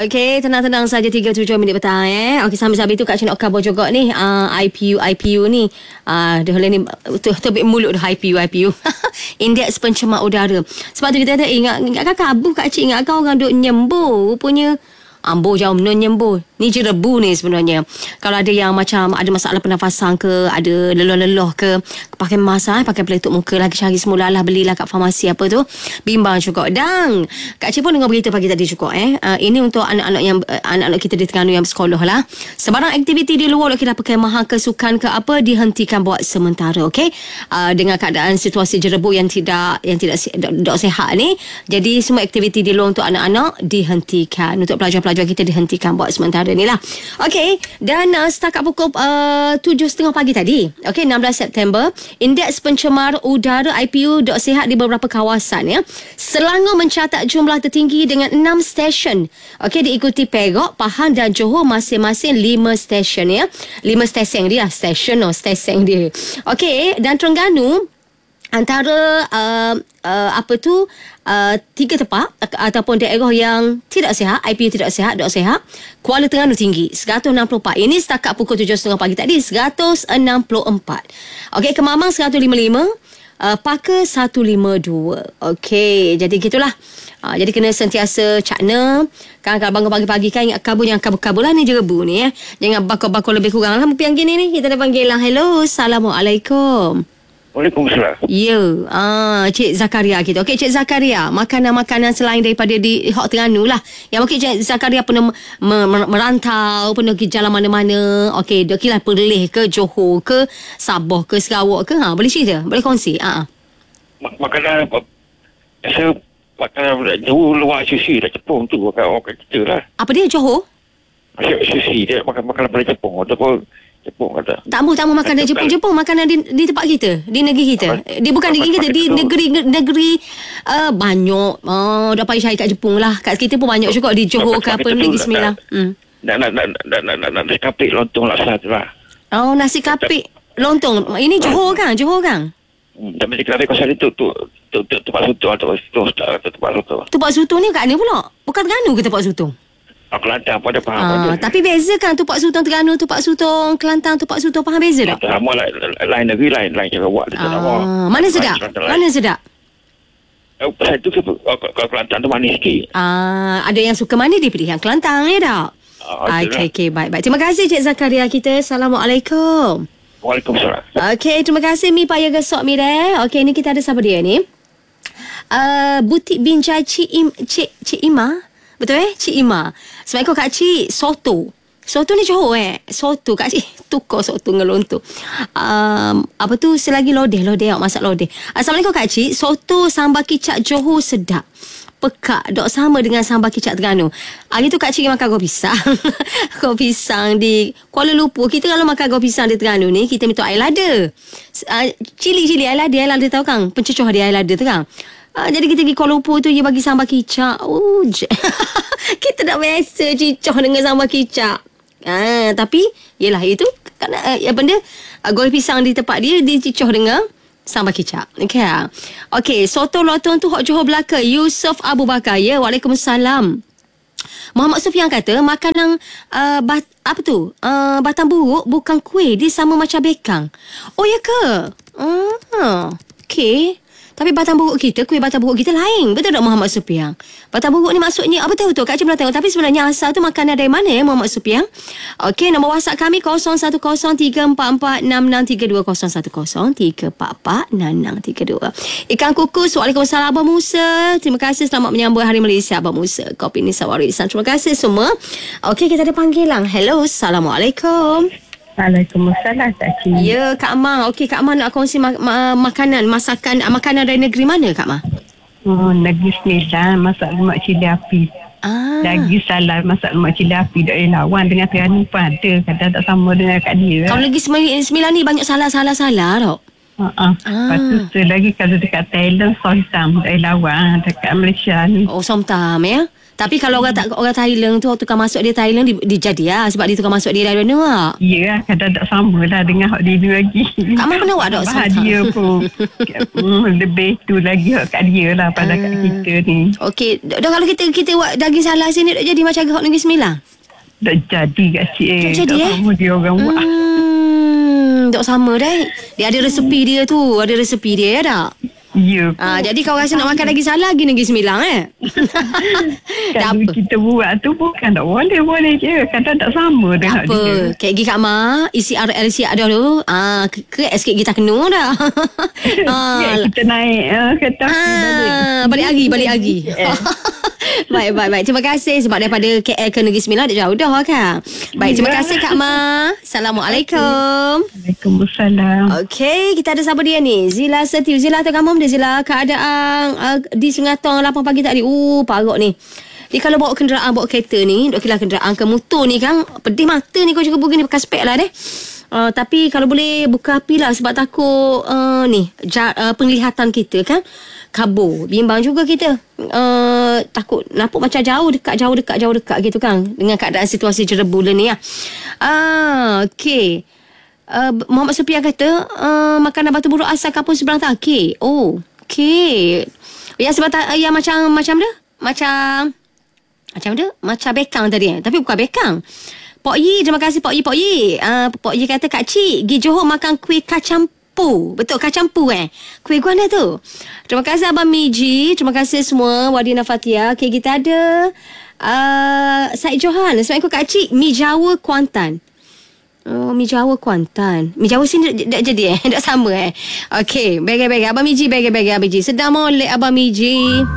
Okey, tenang-tenang saja 37 minit petang Okey, sambil-sambil tu Kak Cik nak cover juga ni IPU ni. Dia ni tebik mulut dah IPU. Indeks pencemar udara. Sebab tu kita ingat kakak Abu, Kak Cik ingat kau orang duk nyembur. Rupanya ambo jauh nyembur. Ni je rebu ni sebenarnya. Kalau ada yang macam ada masalah pernafasan ke, ada leloh-leloh ke, pakai mask pakai pelitup muka lagi cari semula lah, belilah kat farmasi apa tu. Bimbang cukup. Dan Kak Cik pun dengar berita pagi tadi cukup ini untuk anak-anak kita di Terengganu yang bersekolah lah. Sebarang aktiviti di luar kita pakai mahal ke sukan ke apa dihentikan buat sementara. Okey. Dengan keadaan situasi jerebu yang tidak sihat ni, jadi semua aktiviti di luar untuk anak-anak dihentikan. Untuk pelajar-pelajar kita dihentikan buat sementara ni lah. Okey, dan setakat pukul 7.30 pagi tadi, okey, 16 September, indeks pencemar udara IPU dok sihat di beberapa kawasan Selangor mencatat jumlah tertinggi dengan 6 stesen. Okey, diikuti Perak, Pahang dan Johor masing-masing 5 stesen 5 stesen dia, stesen dia. Okey, dan Terengganu antara tiga tempat ataupun daerah yang tidak sihat, IPU tidak sihat, dok sihat. Kuala Terengganu tinggi 164. Ini setakat pukul 7.30 pagi tadi 164. Okey, Kemamang 155, Paka 152. Okey, jadi gitulah. Jadi kena sentiasa cakna kan, kalau bangun pagi-pagi kan ingat kabur, jangan kabur-kabur lah ni jerebu ni Jangan bakar-bakar lebih kurang lah. Yang gini ni kita ada panggil lah. Hello, Assalamualaikum. Waalaikumsalam. Ya, Cik Zakaria kita. Okey, Cik Zakaria, makanan-makanan selain daripada di Hak Terengganu lah, yang mungkin Cik Zakaria pernah merantau, pernah pergi jalan mana-mana. Okey, dokilah Perlis ke, Johor ke, Sabah ke, Sarawak ke, boleh cerita? Boleh kongsi? Makanan saya makanan jauh luar sushi dah Jepun tu orang kita lah. Apa dia, Johor? Sushi dia makanan pada Jepun ataupun Jepun kata. Tak mahu makan dari Jepun makanan di tempat kita, di negeri kita. Dia bukan di negeri kita, di negeri banyak. Dah payah cari kat Jepun lah. Kat kita pun banyak juga di Johor ke apa, Negeri Sembilan. Nak nasi kapik lontong laksa tu lah. Oh, nasi kapik lontong. Ini Johor kan? Tapi kita ada kawasan itu tempat soto atau tempat soto. Tempat soto ni kat mana pula? Bukan Terengganu ke tempat soto? Kelantan pun ada faham. Tapi beza kan tupak sutong Terengganu, tupak sutong Kelantan, tupak sutong faham beza tak? Sama lah, lain negeri lain cara buat. Mana sedap? Mana sedap? Saya tu kalau Kelantan tu manis sikit. Ada yang suka manis dia pilih yang Kelantan ya tak? Okey, baik. Terima kasih Cik Zakaria kita. Assalamualaikum. Waalaikumsalam. Okey, terima kasih Mi payah gesok Mi deh. Okey, ni kita ada siapa dia ni? Butik Binjai Cik Ima. Betul Cik Ima. Assalamualaikum Kak Cik. Soto ni Johor Soto Kak Cik. Tukar soto dengan lontong. Apa tu selagi lodeh masak lodeh. Assalamualaikum Kak Cik. Soto sambal kicap Johor sedap. Pekak dok sama dengan sambal kicap Terengganu. Hari tu Kak Cik makan goreng pisang. Goreng pisang di Kuala Lumpur. Kita kalau makan goreng pisang di Terengganu ni, kita minta air lada. Cili air lada tahu kan? Pencecoh dia air lada tu kan? Jadi kita pergi Kuala Lumpur tu, dia bagi sambal kicap. Kita dah biasa cicoh dengan sambal kicap. Tapi yelah itu benda goreng pisang di tempat dia cicoh dengan sambal kicap. Okey, soto lontong tu hok Johor belaka. Yusuf Abu Bakar. Ya, Waalaikumsalam. Muhammad Sufian kata makanan batang buruk bukan kuih, dia sama macam bekang. Oh ya ke? Okey. Tapi batang buruk kita, kuih batang buruk kita lain. Betul tak Muhammad Supiang? Batang buruk ni maksudnya apa tahu tu? Kak Cik pernah tengok. Tapi sebenarnya asal tu makanan dari mana Muhammad Supiang? Okey, nombor WhatsApp kami 0103446632 0103446632. Ikan kukus. Waalaikumsalam Abang Musa. Terima kasih, selamat menyambut Hari Malaysia Abang Musa. Kopi ni sawarisan. Terima kasih semua. Okey, kita ada panggilan. Hello, Assalamualaikum. Waalaikumsalam Kak Cik. Ya, Kak Ma. Okey, Kak Ma nak kongsi makanan dari negeri mana Kak Ma? Negeri Sembilan, masak lemak cili api. Lagi salah masak lemak cili api dari lawan dengan Terengganu pun ada. Kadang tak sama dengan kat dia. Kalau negeri Sembilan ni banyak salah tau. Lepas tu lagi kalau dekat Thailand, Somtam, Lawan, dekat Malaysia ni. Oh, Somtam ya. Tapi kalau orang Thailand tu tukar masuk dia Thailand dia jadi lah sebab dia tukar masuk dia dari mana. Ya, kadang tak sama lah dengan hak dia lagi. Kak Mak pernah buat tak Somtam? Dia pun lebih tu lagi hak kat dia lah pada kat kita ni. Okey, dah kalau kita buat daging salah sini tak jadi macam hak Negeri Sembilan? Tak jadi kat cik. Tak jadi sama dia orang buat. Tak sama dah. Dia ada resepi dia tu. Ada resepi dia ya tak? Ya. Jadi kau rasa nak makan lagi salah lagi Negeri Sembilan Kalau kita buat tu bukan tak boleh je. Kadang tak sama dengan apa dia. Kek pergi kat Mak ECRL siap dah tu. Ke sikit kita kena dah. Kita naik kereta api balik lagi. Baik. Terima kasih sebab daripada KL ke Negeri Sembilan tak jauh dah kan. Baik, terima kasih Kak Ma. Assalamualaikum. Waalaikumsalam. Okey, kita ada siapa dia ni? Zila Setiu. Zila tu kamu Zila keadaan di Sungai Tong 8 pagi tadi. Parok ni. Dia kalau bawa kenderaan, bawa kereta ni, dok kira kenderaan ke motor ni kan, pedih mata ni kau juga begini pakai spek lah deh. Tapi kalau boleh buka api lah sebab takut penglihatan kita kan kabur. Bimbang juga kita. Takut nampak macam jauh dekat gitu kan dengan keadaan situasi jerebulan ni lah. Okey. Muhammad Supiah kata makanan batu buruk asal kampung seberang tak. Okey. Okey. Yang sebelah yang macam dah. Macam bekang tadi tapi bukan bekang. Pok Yi, terima kasih Pok Yi. Pok Yi kata Kak Cik pergi Johor makan kuih kacang pu. Betul, kacang pu kuih guana tu. Terima kasih Abang Miji. Terima kasih semua Wadina Fatia. Okey, kita ada Said Johan. Assalamualaikum Kak Cik. Mi Jawa Kuantan. Mi Jawa Kuantan. Mi Jawa sini tak jadi tak sama Okey, baik Abang Miji, baik Abang Miji. Sedang molek Abang Miji.